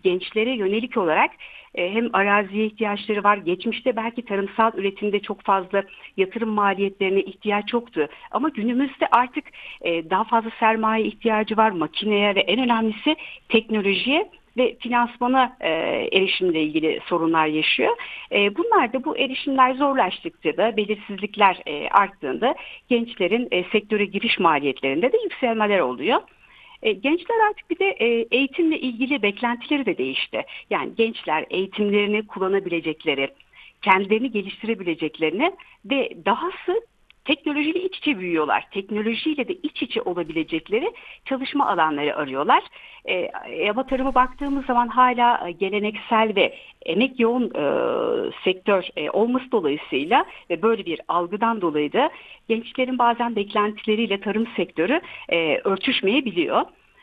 gençlere yönelik olarak hem araziye ihtiyaçları var. Geçmişte belki tarımsal üretimde çok fazla yatırım maliyetlerine ihtiyaç yoktu. Ama günümüzde artık daha fazla sermaye ihtiyacı var, makineye ve en önemlisi teknolojiye ve finansmana erişimle ilgili sorunlar yaşıyor. Bunlar da bu erişimler zorlaştıkça da belirsizlikler arttığında gençlerin sektöre giriş maliyetlerinde de yükselmeler oluyor. Gençler artık bir de eğitimle ilgili beklentileri de değişti. Yani gençler eğitimlerini kullanabilecekleri, kendilerini geliştirebileceklerini ve dahası teknolojiyle iç içe büyüyorlar. Teknolojiyle de iç içe olabilecekleri çalışma alanları arıyorlar. Ama tarıma baktığımız zaman hala geleneksel ve emek yoğun sektör olması dolayısıyla ve böyle bir algıdan dolayı da gençlerin bazen beklentileriyle tarım sektörü örtüşmeyebiliyor.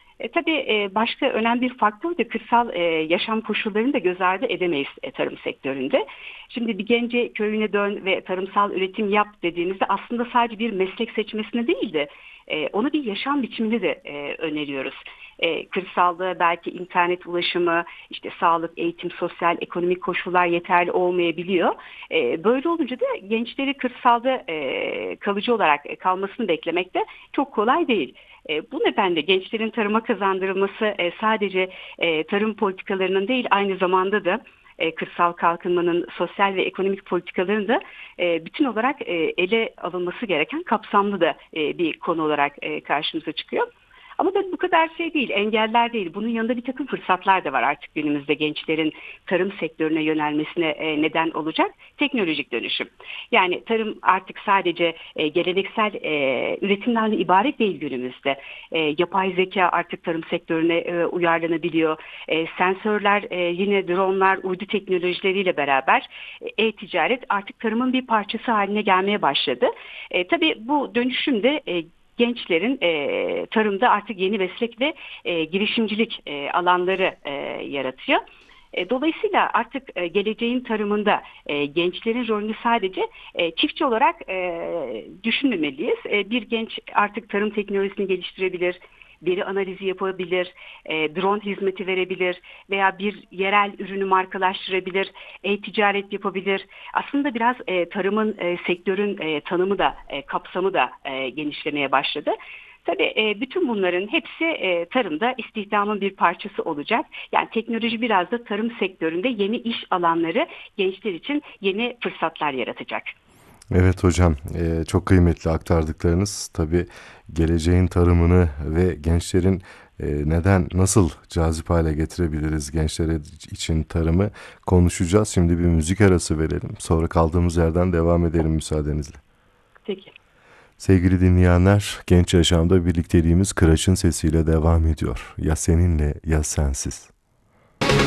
Tabii başka önemli bir faktör de kırsal yaşam koşullarını da göz ardı edemeyiz tarım sektöründe. Şimdi bir gence köyüne dön ve tarımsal üretim yap dediğimizde aslında sadece bir meslek seçmesine değil de onu bir yaşam biçimini de öneriyoruz. Kırsalda belki internet ulaşımı, işte sağlık, eğitim, sosyal, ekonomik koşullar yeterli olmayabiliyor. Böyle olunca da gençleri kırsalda kalıcı olarak kalmasını beklemek de çok kolay değil. Bu nedenle gençlerin tarıma kazandırılması sadece tarım politikalarının değil aynı zamanda da kırsal kalkınmanın sosyal ve ekonomik politikaların da bütün olarak ele alınması gereken kapsamlı da bir konu olarak karşımıza çıkıyor. Ama tabii bu kadar şey değil, engeller değil. Bunun yanında bir takım fırsatlar da var artık günümüzde gençlerin tarım sektörüne yönelmesine neden olacak teknolojik dönüşüm. Yani tarım artık sadece geleneksel üretimlerle ibaret değil günümüzde. Yapay zeka artık tarım sektörüne uyarlanabiliyor. Sensörler, yine dronlar, uydu teknolojileriyle beraber e-ticaret artık tarımın bir parçası haline gelmeye başladı. Tabii bu dönüşüm de gençlerin tarımda artık yeni meslek ve girişimcilik alanları yaratıyor. Dolayısıyla artık geleceğin tarımında gençlerin rolünü sadece çiftçi olarak düşünmemeliyiz. Bir genç artık tarım teknolojisini geliştirebilir, veri analizi yapabilir, drone hizmeti verebilir veya bir yerel ürünü markalaştırabilir, e-ticaret yapabilir. Aslında biraz tarımın, sektörün tanımı da, kapsamı da genişlemeye başladı. Tabii bütün bunların hepsi tarımda istihdamın bir parçası olacak. Yani teknoloji biraz da tarım sektöründe yeni iş alanları gençler için yeni fırsatlar yaratacak. Evet hocam, çok kıymetli aktardıklarınız. Tabii geleceğin tarımını ve gençlerin neden, nasıl cazip hale getirebiliriz gençlere için tarımı konuşacağız. Şimdi bir müzik arası verelim. Sonra kaldığımız yerden devam edelim müsaadenizle. Peki. Sevgili dinleyenler, Genç Yaşam'da birlikteliğimiz Kıraç'ın sesiyle devam ediyor. Ya seninle ya sensiz.